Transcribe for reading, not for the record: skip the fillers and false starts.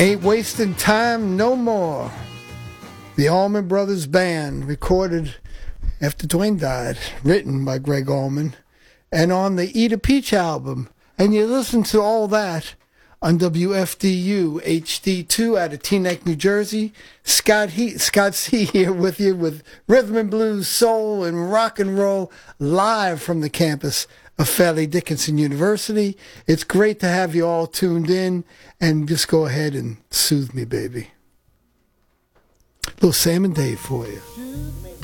Ain't Wasting Time No More. The Allman Brothers Band, recorded after Dwayne died, written by Greg Allman, and on the Eat a Peach album. And you listen to all that on WFDU HD2 out of Teaneck, New Jersey. Scott C here with you with rhythm and blues, soul, and rock and roll live from the campus of Fairleigh Dickinson University. It's great to have you all tuned in, and just go ahead and soothe me, baby. Little Sam and Dave for you.